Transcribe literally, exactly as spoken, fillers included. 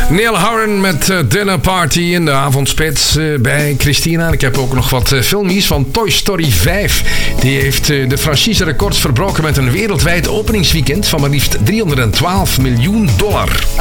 Neil Horan met uh, Dinner Party in de avondspits uh, bij Christina. En ik heb ook nog wat uh, filmpjes van Toy Story vijf. Die heeft uh, de franchise-records verbroken met een wereldwijd openingsweekend van maar liefst driehonderdtwaalf miljoen dollar.